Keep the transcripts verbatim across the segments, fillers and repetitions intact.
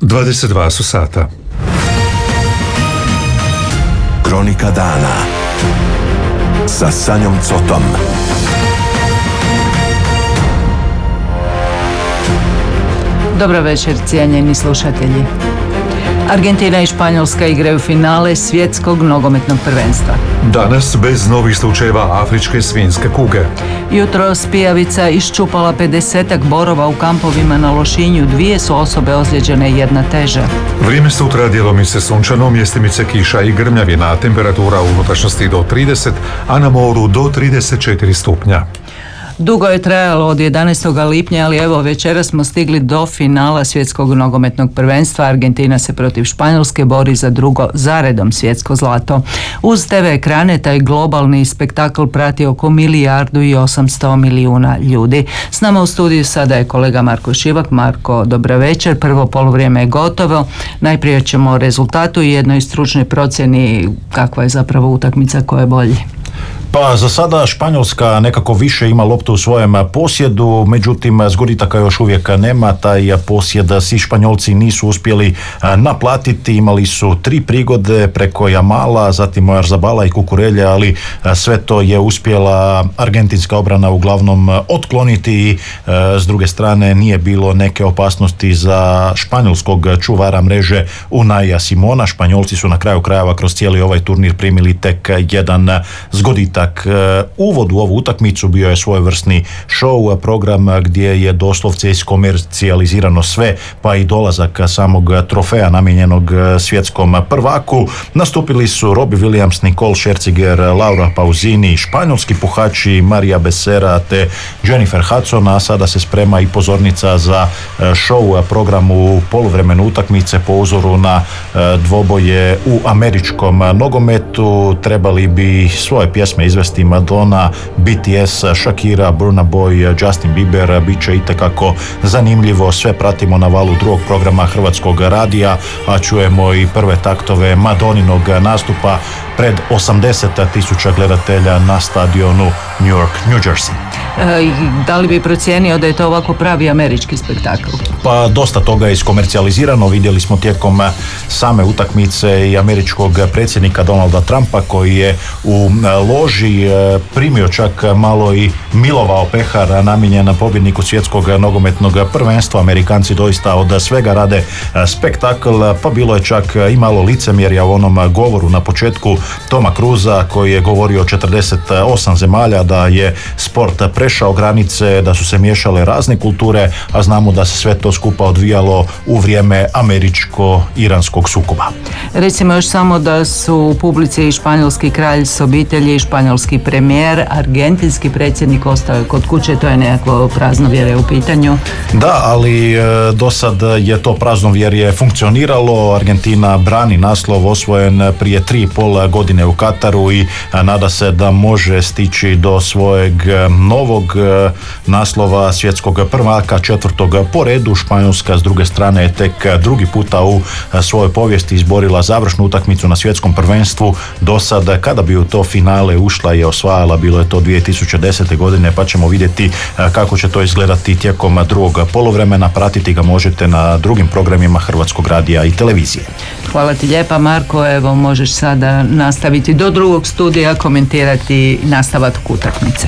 dvadeset dva su sata. Kronika dana sa Sanjom Cotom. Dobro večer, cijenjeni slušatelji. Argentina i Španjolska igraju finale svjetskog nogometnog prvenstva. Danas bez novih slučajeva afričke svinjske kuge. Jutros pijavica iščupala pedesetak borova u kampovima na Lošinju, dvije su osobe ozlijeđene, jedna teže. Vrijeme sutra djelomice sunčano, mjestimice kiša i grmljavina, temperatura u unutrašnjosti do trideset, a na moru do trideset četiri stupnja. Dugo je trajalo od jedanaestog lipnja, ali evo večeras smo stigli do finala svjetskog nogometnog prvenstva. Argentina se protiv Španjolske bori za drugo zaredom svjetsko zlato. Uz te ve ekrane taj globalni spektakl prati oko milijardu i osamsto milijuna ljudi. S nama u studiju sada je kolega Marko Šivak. Marko, dobro večer. Prvo poluvrijeme je gotovo. Najprije ćemo o rezultatu i jednoj stručnoj procjeni kakva je zapravo utakmica, ko je bolji. Pa za sada Španjolska nekako više ima loptu u svojem posjedu, međutim zgoditaka još uvijek nema, taj posjed svi Španjolci nisu uspjeli naplatiti, imali su tri prigode preko Jamala, zatim Oyarzabala i Cucurella, ali sve to je uspjela argentinska obrana uglavnom otkloniti i s druge strane nije bilo neke opasnosti za španjolskog čuvara mreže Unaija Simona. Španjolci su na kraju krajeva kroz cijeli ovaj turnir primili tek jedan zgoditak. Uvod u ovu utakmicu bio je svojevrsni show program gdje je doslovce iskomercijalizirano sve, pa i dolazak samog trofeja namijenjenog svjetskom prvaku. Nastupili su Robbie Williams, Nicole Scherzinger, Laura Pausini, španjolski puhači Maria Becerra te Jennifer Hudson, a sada se sprema i pozornica za show program u poluvremenu utakmice po uzoru na dvoboje u američkom nogometu. Trebali bi svoje pjesme izvesti Madonna, B T S, Shakira, Burna Boy, Justin Bieber. Biće itekako zanimljivo, sve pratimo na valu drugog programa Hrvatskog radija, a čujemo i prve taktove Madoninog nastupa pred osamdeset tisuća gledatelja na stadionu New York, New Jersey. E, da li bi procijenio da je to ovako pravi američki spektakl? Pa dosta toga je iskomercijalizirano. Vidjeli smo tijekom same utakmice i američkog predsjednika Donalda Trumpa koji je u loži primio čak malo i milovao pehar namijenjen pobjedniku svjetskog nogometnog prvenstva. Amerikanci doista od svega rade spektakl, pa bilo je čak i malo licemjerja u onom govoru na početku Toma Cruisa koji je govorio o četrdeset osam zemalja, da je sport prešao granice, da su se miješale razne kulture, a znamo da se sve to skupa odvijalo u vrijeme američko-iranskog sukoba. Recimo još samo da su u publici i španjolski kralj s obitelji, španjolski premijer, argentinski predsjednik ostao je kod kuće, to je nekako praznovjerje u pitanju. Da, ali e, do sad je to praznovjerje funkcioniralo. Argentina brani naslov osvojen prije tri i pol godine u Kataru i a, nada se da može stići do svojeg novog e, naslova svjetskog prvaka, četvrtog po redu. Španjolska s druge strane je tek drugi puta u a, svojoj povijesti izborila završnu utakmicu na svjetskom prvenstvu. Do sad kada bi u to finale ušla i osvajala, bilo je to dvije tisuće desete godine, pa ćemo vidjeti a, kako će to izgledati tijekom drugog poluvremena. Pratiti ga možete na drugim programima Hrvatskog radija i televizije. Hvala ti lijepa, Marko. Evo možeš sada nastaviti do drugog studija, komentirati nastavak utakmice.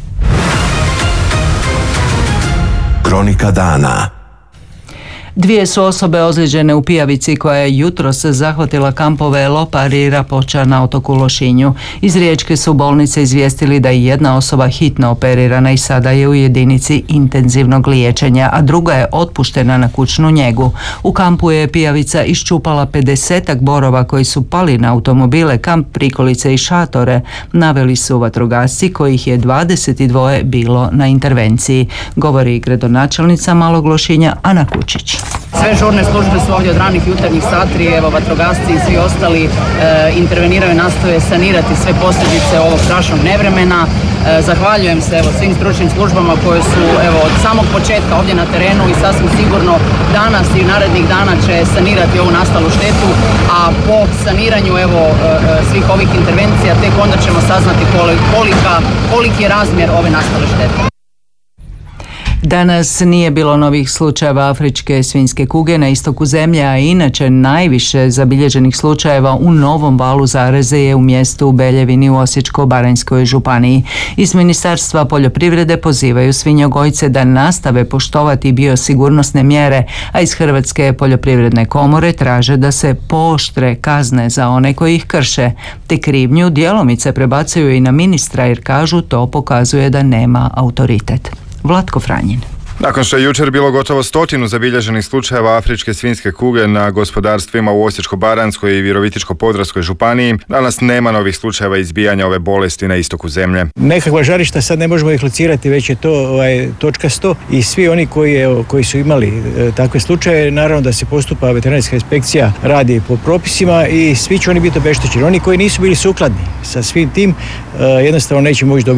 Kronika dana. Dvije su osobe ozlijeđene u pijavici koja je jutros zahvatila kampove Lopar i Rapoča na otoku Lošinju. Iz Riječke su bolnice izvijestili da je jedna osoba hitno operirana i sada je u jedinici intenzivnog liječenja, a druga je otpuštena na kućnu njegu. U kampu je pijavica iščupala pedesetak borova koji su pali na automobile, kamp, prikolice i šatore, naveli su vatrogasci kojih je dvadeset dva bilo na intervenciji. Govori gradonačelnica Malog Lošinja Ana Kučić. Sve žurne službe su ovdje od ranih jutarnjih sati, evo vatrogasci i svi ostali e, interveniraju, nastoje sanirati sve posljedice ovog strašnog nevremena. E, zahvaljujem se evo svim stručnim službama koje su evo od samog početka ovdje na terenu i sasvim sigurno danas i narednih dana će sanirati ovu nastalu štetu, a po saniranju evo e, svih ovih intervencija tek onda ćemo saznati kolika, koliki je razmjer ove nastale štete. Danas nije bilo novih slučajeva afričke svinjske kuge na istoku zemlje, a inače najviše zabilježenih slučajeva u novom valu zaraze je u mjestu Beljevini u Osječko-baranjskoj županiji. Iz Ministarstva poljoprivrede pozivaju svinjogojce da nastave poštovati biosigurnosne mjere, a iz Hrvatske poljoprivredne komore traže da se pooštre kazne za one koji ih krše, te krivnju djelomice prebacuju i na ministra jer kažu to pokazuje da nema autoritet. Vlatko Franjin. Nakon što je jučer bilo gotovo stotinu zabilježenih slučajeva afričke svinjske kuge na gospodarstvima u Osječko-baranjskoj i Virovitičko-podravskoj županiji, danas nema novih slučajeva izbijanja ove bolesti na istoku zemlje. Nekakva žarišta sad ne možemo ih locirati, već je to ovaj, točkasto i svi oni koji, je, koji su imali e, takve slučaje, naravno da se postupa veterinarska inspekcija, radi po propisima i svi će oni biti obeštećeni. Oni koji nisu bili sukladni sa svim tim, e, jednostavno neće moći dobiti